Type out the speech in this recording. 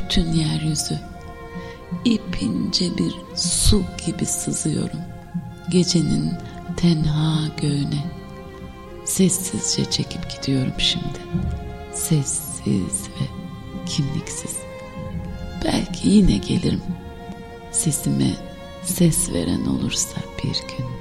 bütün yeryüzü. İpince bir su gibi sızıyorum gecenin tenha göğüne. Sessizce çekip gidiyorum şimdi. Sessiz ve kimliksiz. Belki yine gelirim. Sesime ses veren olursa bir gün.